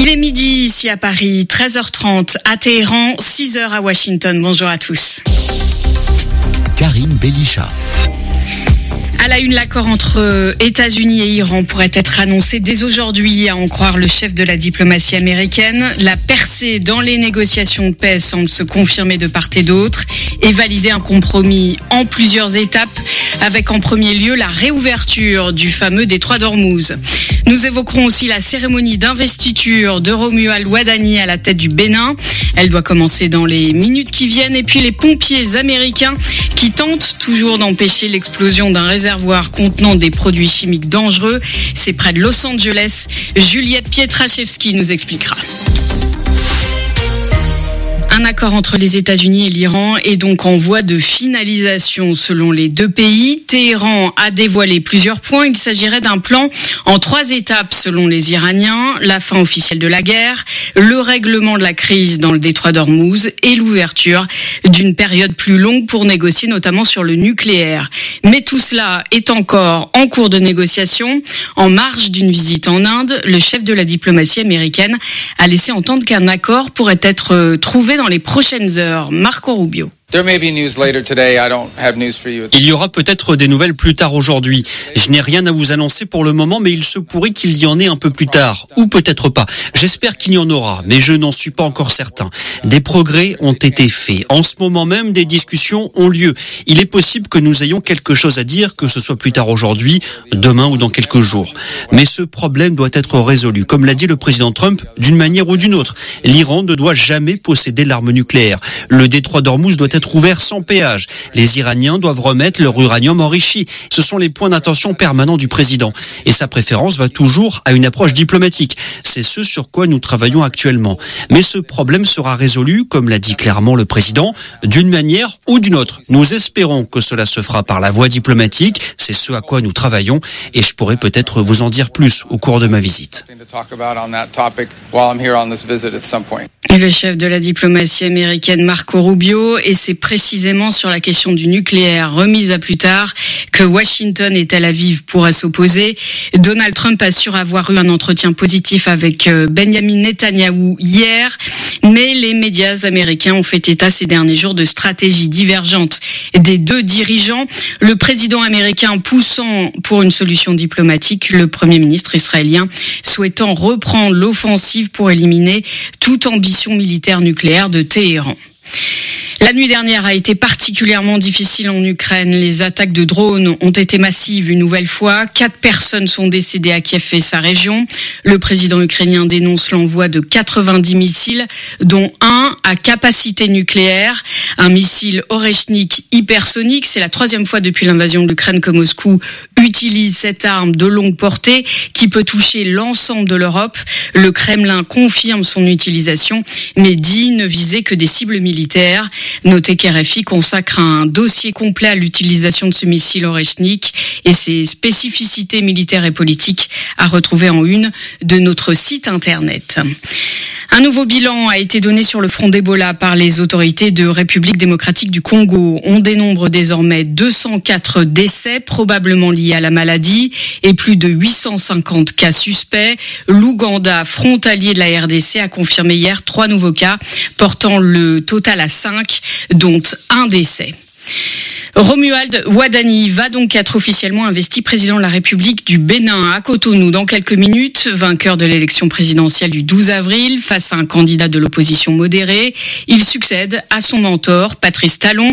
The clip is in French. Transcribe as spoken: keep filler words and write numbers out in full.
Il est midi ici à Paris, treize heures trente à Téhéran, six heures à Washington. Bonjour à tous. Karine Bélicha. À la une, l'accord entre États-Unis et Iran pourrait être annoncé dès aujourd'hui, à en croire le chef de la diplomatie américaine. La percée dans les négociations de paix semble se confirmer de part et d'autre et valider un compromis en plusieurs étapes, avec en premier lieu la réouverture du fameux détroit d'Ormuz. Nous évoquerons aussi la cérémonie d'investiture de Romuald Wadhani à la tête du Bénin. Elle doit commencer dans les minutes qui viennent. Et puis les pompiers américains qui tentent toujours d'empêcher l'explosion d'un réservoir contenant des produits chimiques dangereux. C'est près de Los Angeles. Juliette Pietraszewski nous expliquera. Un accord entre les États-Unis et l'Iran est donc en voie de finalisation selon les deux pays. Téhéran a dévoilé plusieurs points. Il s'agirait d'un plan en trois étapes selon les Iraniens. La fin officielle de la guerre, le règlement de la crise dans le détroit d'Ormuz et l'ouverture d'une période plus longue pour négocier notamment sur le nucléaire. Mais tout cela est encore en cours de négociation. En marge d'une visite en Inde, le chef de la diplomatie américaine a laissé entendre qu'un accord pourrait être trouvé dans les prochaines heures. Marco Rubio. Il y aura peut-être des nouvelles plus tard aujourd'hui. Je n'ai rien à vous annoncer pour le moment, mais il se pourrait qu'il y en ait un peu plus tard, ou peut-être pas. J'espère qu'il y en aura, mais je n'en suis pas encore certain. Des progrès ont été faits. En ce moment même, des discussions ont lieu. Il est possible que nous ayons quelque chose à dire, que ce soit plus tard aujourd'hui, demain ou dans quelques jours. Mais ce problème doit être résolu. Comme l'a dit le président Trump, d'une manière ou d'une autre, l'Iran ne doit jamais posséder l'arme nucléaire. Le détroit d'Ormuz doit être ouvert sans péage. Les Iraniens doivent remettre leur uranium enrichi. Ce sont les points d'attention permanents du président. Et sa préférence va toujours à une approche diplomatique. C'est ce sur quoi nous travaillons actuellement. Mais ce problème sera résolu, comme l'a dit clairement le président, d'une manière ou d'une autre. Nous espérons que cela se fera par la voie diplomatique. C'est ce à quoi nous travaillons. Et je pourrais peut-être vous en dire plus au cours de ma visite. Et le chef de la diplomatie américaine, Marco Rubio, et c'est précisément sur la question du nucléaire remise à plus tard que Washington et Tel Aviv pourraient s'opposer. Donald Trump assure avoir eu un entretien positif avec Benjamin Netanyahou hier, mais les médias américains ont fait état ces derniers jours de stratégies divergentes des deux dirigeants. Le président américain poussant pour une solution diplomatique, le premier ministre israélien souhaitant reprendre l'offensive pour éliminer toute ambition militaire nucléaire de Téhéran. La nuit dernière a été particulièrement difficile en Ukraine. Les attaques de drones ont été massives une nouvelle fois. Quatre personnes sont décédées à Kiev et sa région. Le président ukrainien dénonce l'envoi de quatre-vingt-dix missiles, dont un à capacité nucléaire. Un missile Oreshnik hypersonique. C'est la troisième fois depuis l'invasion de l'Ukraine que Moscou utilise cette arme de longue portée qui peut toucher l'ensemble de l'Europe. Le Kremlin confirme son utilisation, mais dit ne viser que des cibles militaires. Notez qu'R F I consacre un dossier complet à l'utilisation de ce missile Oreshnik et ses spécificités militaires et politiques à retrouver en une de notre site internet. Un nouveau bilan a été donné sur le front d'Ebola par les autorités de République démocratique du Congo. On dénombre désormais deux cent quatre décès probablement liés à la maladie et plus de huit cent cinquante cas suspects. L'Ouganda, frontalier de la R D C, a confirmé hier trois nouveaux cas, portant le total à cinq, dont un décès. Romuald Wadhani va donc être officiellement investi président de la République du Bénin à Cotonou dans quelques minutes, vainqueur de l'élection présidentielle du douze avril face à un candidat de l'opposition modérée. Il succède à son mentor, Patrice Talon,